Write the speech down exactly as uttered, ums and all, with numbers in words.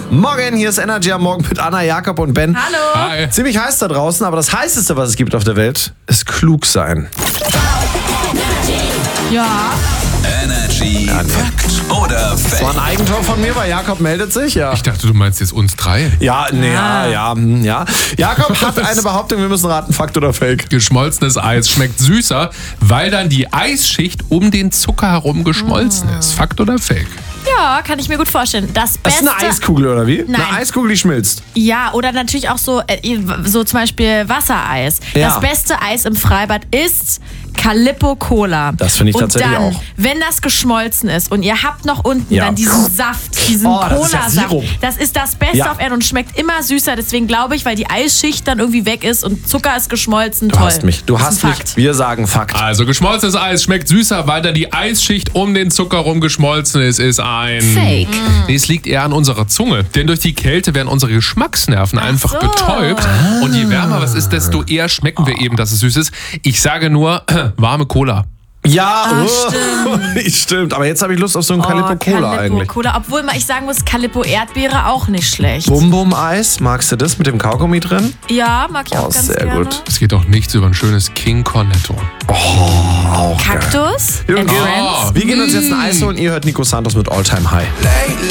Morgen, hier ist Energy am Morgen mit Anna, Jakob und Ben. Hallo. Hi. Ziemlich heiß da draußen, aber das Heißeste, was es gibt auf der Welt, ist klug sein. Ja. Energy Fakt oder Das war ein Fake? Eigentor von mir, weil Jakob meldet sich, ja. Ich dachte, du meinst jetzt uns drei. Ja, nee, ja, Ah. ja, hm, ja. Jakob hat eine Behauptung, wir müssen raten, Fakt oder Fake. Geschmolzenes Eis schmeckt süßer, weil dann die Eisschicht um den Zucker herum geschmolzen ist. Fakt oder Fake? Ja, kann ich mir gut vorstellen. Das Das ist Beste. eine Eiskugel, oder wie? Nein. Eine Eiskugel, die schmilzt. Ja, oder natürlich auch so, äh, so zum Beispiel Wassereis. Ja. Das beste Eis im Freibad ist Calippo Cola. Das finde ich und tatsächlich dann, auch. wenn das geschmolzen ist und ihr habt noch unten Ja. dann diesen Saft, diesen Oh, das ist ja Cola-Saft, Sirup. das ist das Beste Ja. auf Erden und schmeckt immer süßer. Deswegen glaube ich, weil die Eisschicht dann irgendwie weg ist und Zucker ist geschmolzen, Du toll. hast mich. Du Das ist hast ein mich. Fakt. Wir sagen Fakt. Also geschmolzenes Eis schmeckt süßer, weil dann die Eisschicht um den Zucker rum geschmolzen ist, ist ein... Fake. Nee, es liegt eher an unserer Zunge. Denn durch die Kälte werden unsere Geschmacksnerven einfach so. betäubt. Und je wärmer was ist, desto eher schmecken wir eben, dass es süß ist. Ich sage nur, warme Cola. Ja, Ah, oh. stimmt. Aber jetzt habe ich Lust auf so einen Calippo Cola Calippo eigentlich. Cola. Obwohl ich sagen muss, Calippo Erdbeere auch nicht schlecht. Bum Bum Eis, magst du das mit dem Kaugummi drin? Ja, mag ich auch Oh, ganz sehr gerne. gut. Es geht doch nichts über ein schönes King Cornetto. Auch geil. Kaktus Wir and gehen, Friends. wir gehen uns jetzt ein Eis holen. Ihr hört Nico Santos mit All Time High.